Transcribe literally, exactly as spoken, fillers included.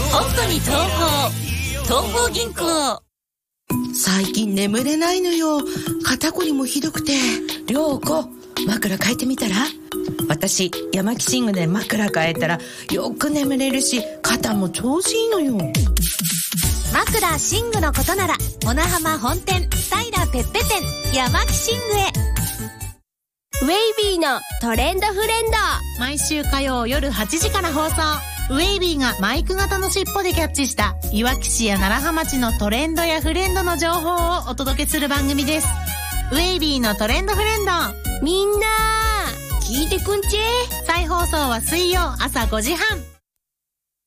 本当に東方東方銀行。 最近眠れないのよ。肩こりもひどくて。 涼子、枕変えてみたら？私山木寝具で枕変えたらよく眠れるし、肩も調子いいのよ。 枕寝具のことなら小名浜本店平ペッペ店山木寝具へ。 ウェイビーのトレンドフレンド、 毎週火曜夜はちじから放送。ウェイビーがマイク型の尻尾でキャッチしたいわき市や楢葉町のトレンドやフレンドの情報をお届けする番組です。ウェイビーのトレンドフレンド、 みんな聞いてくんちぇ。 再放送は水曜朝ごじはん。